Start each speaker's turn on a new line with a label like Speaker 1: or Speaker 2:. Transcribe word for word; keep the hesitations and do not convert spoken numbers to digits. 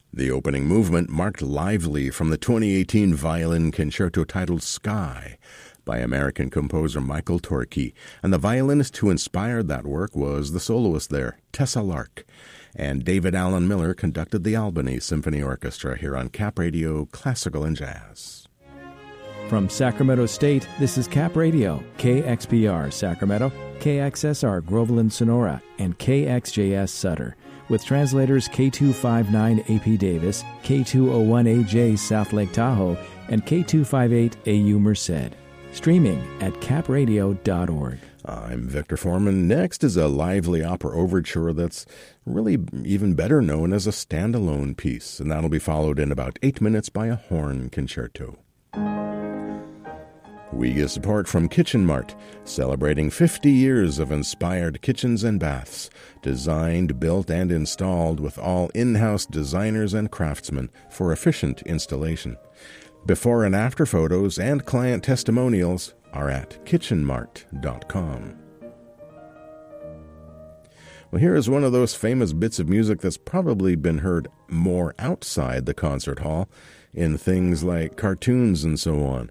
Speaker 1: The opening movement marked lively from the twenty eighteen violin concerto titled Sky by American composer Michael Torke, and the violinist who inspired that work was the soloist there, Tessa Lark. And David Allen Miller conducted the Albany Symphony Orchestra here on Cap Radio Classical and Jazz.
Speaker 2: From Sacramento State, this is Cap Radio, K X P R Sacramento, K X S R Groveland Sonora, and K X J S Sutter, with translators K two fifty-nine A P Davis, K two oh one A J South Lake Tahoe, and K two fifty-eight A U Merced. Streaming at cap radio dot org.
Speaker 1: I'm Victor Foreman. Next is a lively opera overture that's really even better known as a standalone piece, and that'll be followed in about eight minutes by a horn concerto. We get support from Kitchen Mart, celebrating fifty years of inspired kitchens and baths, designed, built, and installed with all in-house designers and craftsmen for efficient installation. Before and after photos and client testimonials are at kitchen mart dot com. Well, here is one of those famous bits of music that's probably been heard more outside the concert hall, in things like cartoons and so on.